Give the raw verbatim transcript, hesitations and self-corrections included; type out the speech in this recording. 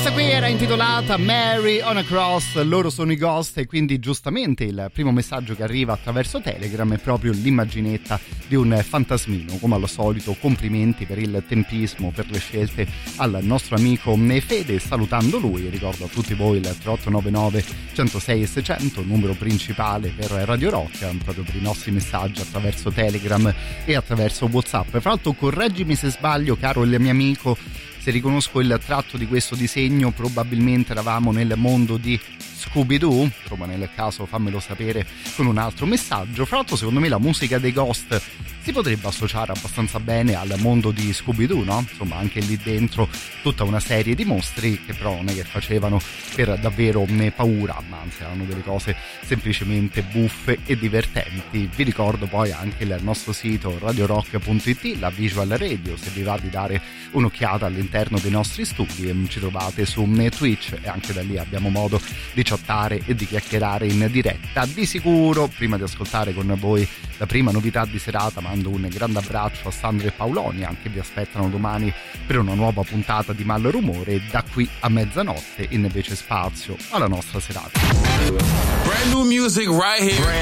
Questa qui era intitolata Mary on a Cross, loro sono i Ghost e quindi giustamente il primo messaggio che arriva attraverso Telegram è proprio l'imaginetta di un fantasmino. Come al solito complimenti per il tempismo, per le scelte al nostro amico Fede, salutando lui ricordo a tutti voi il tre otto nove nove uno zero sei sei zero zero, numero principale per Radio Rock, proprio per i nostri messaggi attraverso Telegram e attraverso WhatsApp. Fra l'altro correggimi se sbaglio caro il mio amico, se riconosco il tratto di questo disegno probabilmente eravamo nel mondo di Scooby-Doo, insomma nel caso fammelo sapere con un altro messaggio. Fra l'altro secondo me la musica dei Ghost si potrebbe associare abbastanza bene al mondo di Scooby-Doo, no? Insomma anche lì dentro tutta una serie di mostri che però non è che facevano per davvero né paura, ma anzi erano delle cose semplicemente buffe e divertenti. Vi ricordo poi anche il nostro sito radio rock punto it, la Visual Radio, se vi va di dare un'occhiata all'interno dei nostri studi, ci trovate su Twitch e anche da lì abbiamo modo di chattare e di chiacchierare in diretta. Di sicuro prima di ascoltare con voi la prima novità di serata mando un grande abbraccio a Sandro e Paolonia che vi aspettano domani per una nuova puntata di Malrumore, e da qui a mezzanotte invece spazio alla nostra serata. Brand new music right here.